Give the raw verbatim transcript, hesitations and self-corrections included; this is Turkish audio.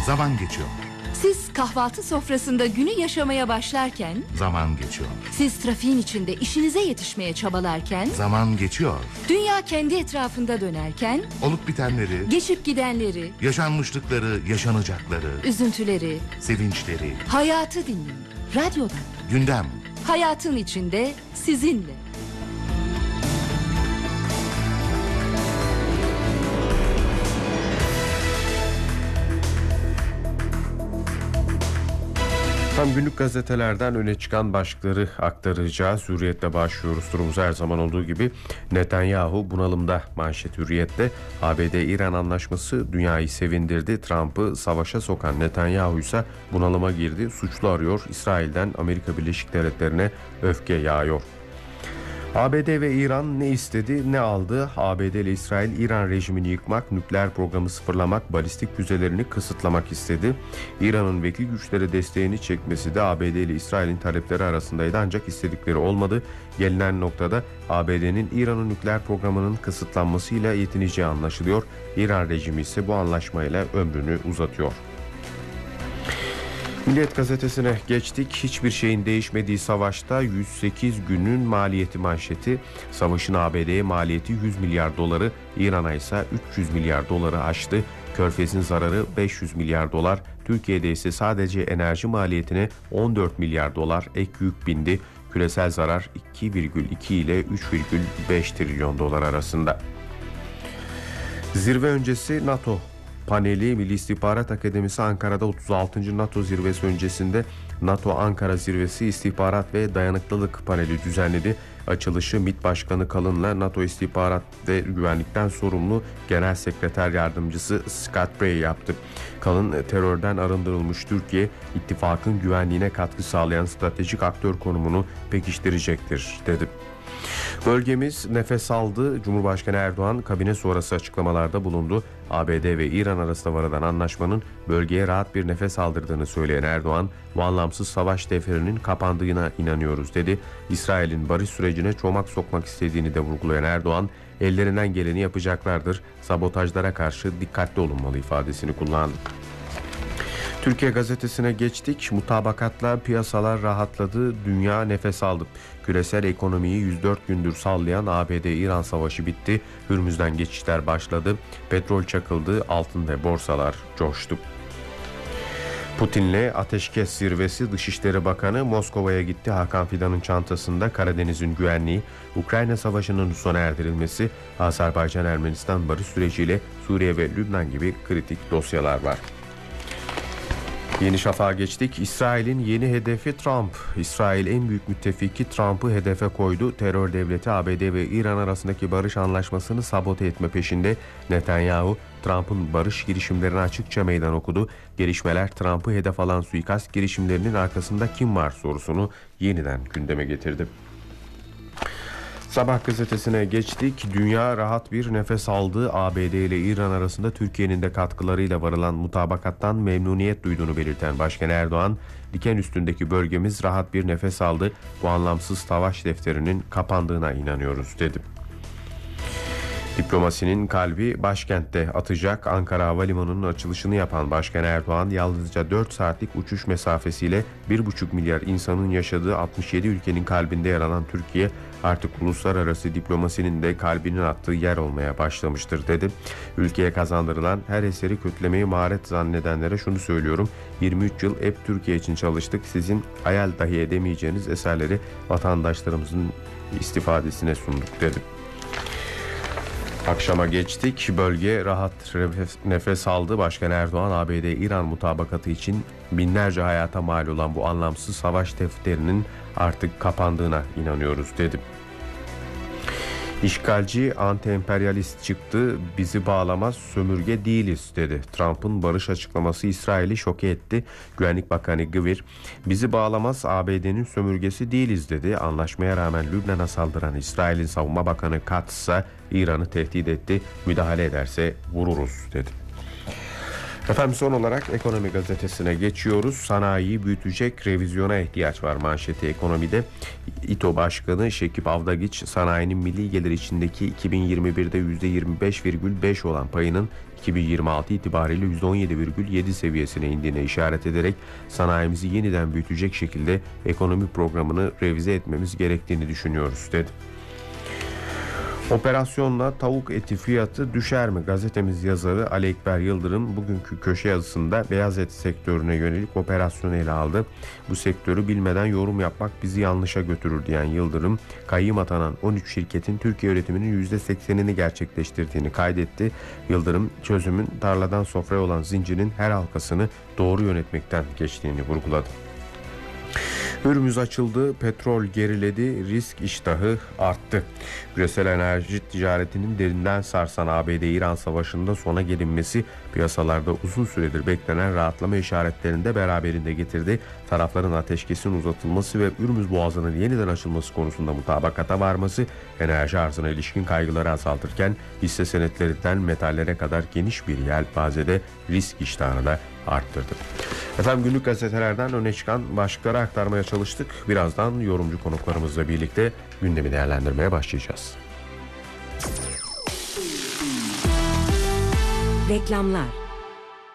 Zaman geçiyor. Siz kahvaltı sofrasında günü yaşamaya başlarken, Zaman geçiyor. siz trafiğin içinde işinize yetişmeye çabalarken, Zaman geçiyor. dünya kendi etrafında dönerken, Olup bitenleri, geçip gidenleri, yaşanmışlıkları, yaşanacakları, üzüntüleri, sevinçleri, hayatı dinleyin. Radyoda, gündem. hayatın içinde sizinle. Tam günlük gazetelerden öne çıkan başlıkları aktaracağız. Hürriyet'le başlıyoruz. Durumumuz her zaman olduğu gibi Netanyahu bunalımda manşet Hürriyet'te. A B D-İran anlaşması dünyayı sevindirdi. Trump'ı savaşa sokan Netanyahu ise bunalıma girdi. Suçlu arıyor. İsrail'den Amerika Birleşik Devletleri'ne öfke yağıyor. A B D ve İran ne istedi ne aldı? A B D ile İsrail İran rejimini yıkmak, nükleer programı sıfırlamak, balistik füzelerini kısıtlamak istedi. İran'ın vekil güçlere desteğini çekmesi de A B D ile İsrail'in talepleri arasındaydı, ancak istedikleri olmadı. Gelinen noktada A B D'nin İran'ın nükleer programının kısıtlanmasıyla yetineceği anlaşılıyor. İran rejimi ise bu anlaşmayla ömrünü uzatıyor. Milliyet gazetesine geçtik. Hiçbir şeyin değişmediği savaşta yüz sekiz günün maliyeti manşeti. Savaşın A B D'ye maliyeti yüz milyar doları, İran'a ise üç yüz milyar doları aştı. Körfez'in zararı beş yüz milyar dolar. Türkiye'de ise sadece enerji maliyetine on dört milyar dolar ek yük bindi. Küresel zarar iki virgül iki ile üç virgül beş trilyon dolar arasında. Zirve öncesi NATO paneli Milli İstihbarat Akademisi Ankara'da otuz altıncı NATO zirvesi öncesinde NATO Ankara Zirvesi İstihbarat ve Dayanıklılık paneli düzenledi. Açılışı MİT Başkanı Kalın'la NATO İstihbarat ve Güvenlikten sorumlu Genel Sekreter Yardımcısı Scott Bray yaptı. Kalın, terörden arındırılmış Türkiye, ittifakın güvenliğine katkı sağlayan stratejik aktör konumunu pekiştirecektir dedi. Bölgemiz nefes aldı. Cumhurbaşkanı Erdoğan kabine sonrası açıklamalarda bulundu. A B D ve İran arasında varılan anlaşmanın bölgeye rahat bir nefes aldırdığını söyleyen Erdoğan, bu anlamsız savaş defterinin kapandığına inanıyoruz dedi. İsrail'in barış sürecine çomak sokmak istediğini de vurgulayan Erdoğan, ellerinden geleni yapacaklardır, sabotajlara karşı dikkatli olunmalı ifadesini kullandı. Türkiye gazetesine geçtik. Mutabakatla piyasalar rahatladı, dünya nefes aldı. Küresel ekonomiyi yüz dört gündür sallayan A B D-İran savaşı bitti. Hürmüz'den geçişler başladı. Petrol çakıldı, altın ve borsalar coştu. Putin'le ateşkes zirvesi. Dışişleri Bakanı Moskova'ya gitti. Hakan Fidan'ın çantasında Karadeniz'in güvenliği, Ukrayna Savaşı'nın sona erdirilmesi, Azerbaycan-Ermenistan barış süreciyle Suriye ve Lübnan gibi kritik dosyalar var. Yeni Şafak'a geçtik. İsrail'in yeni hedefi Trump. İsrail en büyük müttefiki Trump'ı hedefe koydu. Terör devleti A B D ve İran arasındaki barış anlaşmasını sabote etme peşinde. Netanyahu, Trump'ın barış girişimlerine açıkça meydan okudu. Gelişmeler Trump'ı hedef alan suikast girişimlerinin arkasında kim var sorusunu yeniden gündeme getirdi. Sabah gazetesine geçtik. Dünya rahat bir nefes aldı. A B D ile İran arasında Türkiye'nin de katkılarıyla varılan mutabakattan memnuniyet duyduğunu belirten Başkan Erdoğan, diken üstündeki bölgemiz rahat bir nefes aldı. Bu anlamsız savaş defterinin kapandığına inanıyoruz dedi. Diplomasinin kalbi başkentte atacak. Ankara Havalimanı'nın açılışını yapan Başkan Erdoğan, yalnızca dört saatlik uçuş mesafesiyle bir buçuk milyar insanın yaşadığı altmış yedi ülkenin kalbinde yer alan Türkiye, artık uluslararası diplomasinin de kalbinin attığı yer olmaya başlamıştır dedi. Ülkeye kazandırılan her eseri kötülemeyi maharet zannedenlere şunu söylüyorum: yirmi üç yıl hep Türkiye için çalıştık. Sizin hayal dahi edemeyeceğiniz eserleri vatandaşlarımızın istifadesine sunduk dedi. Akşama geçtik. Bölge rahat nefes aldı. Başkan Erdoğan, A B D-İran mutabakatı için binlerce hayata mal olan bu anlamsız savaş defterinin artık kapandığına inanıyoruz dedi. İşgalci, anti-emperyalist çıktı, bizi bağlamaz, sömürge değiliz dedi. Trump'ın barış açıklaması İsrail'i şoke etti. Güvenlik Bakanı Gvir, bizi bağlamaz, A B D'nin sömürgesi değiliz dedi. Anlaşmaya rağmen Lübnan'a saldıran İsrail'in Savunma Bakanı Katz ise İran'ı tehdit etti. Müdahale ederse vururuz dedi. Efendim son olarak Ekonomi Gazetesi'ne geçiyoruz. Sanayiyi büyütecek revizyona ihtiyaç var manşeti Ekonomi'de. İTO Başkanı Şekip Avdagiç, sanayinin milli gelir içindeki iki bin yirmi birde yüzde yirmi beş virgül beş olan payının iki bin yirmi altı itibariyle yüzde on yedi virgül yedi seviyesine indiğine işaret ederek sanayimizi yeniden büyütecek şekilde ekonomi programını revize etmemiz gerektiğini düşünüyoruz dedi. Operasyonla tavuk eti fiyatı düşer mi? Gazetemiz yazarı Ali Ekber Yıldırım bugünkü köşe yazısında beyaz et sektörüne yönelik operasyonu ele aldı. Bu sektörü bilmeden yorum yapmak bizi yanlışa götürür diyen Yıldırım, kayyım atanan on üç şirketin Türkiye üretiminin yüzde seksenini gerçekleştirdiğini kaydetti. Yıldırım, çözümün tarladan sofraya olan zincirin her halkasını doğru yönetmekten geçtiğini vurguladı. Hürmüz açıldı, petrol geriledi, risk iştahı arttı. Küresel enerji ticaretinin derinden sarsan A B D-İran savaşında sona gelinmesi piyasalarda uzun süredir beklenen rahatlama işaretlerini de beraberinde getirdi. Tarafların ateşkesin uzatılması ve Hürmüz Boğazı'nın yeniden açılması konusunda mutabakata varması enerji arzına ilişkin kaygıları azaltırken hisse senetlerinden metallere kadar geniş bir yelpazede risk iştahını da arttırdı. Efendim günlük gazetelerden öne çıkan başlıkları aktarmaya çalıştık. Birazdan yorumcu konuklarımızla birlikte gündemi değerlendirmeye başlayacağız. Reklamlar.